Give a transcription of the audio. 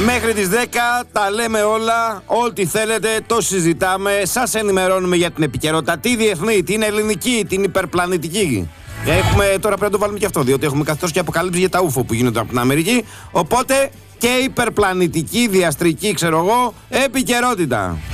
Μέχρι τις 10 τα λέμε όλα, ό,τι θέλετε το συζητάμε, σας ενημερώνουμε για την επικαιρότητα, τη διεθνή, την ελληνική, την υπερπλανητική. Τώρα πρέπει να το βάλουμε και αυτό, διότι έχουμε καθώς και αποκαλύψει για τα UFO που γίνονται από την Αμερική, οπότε και υπερπλανητική, διαστρική, ξέρω εγώ, επικαιρότητα.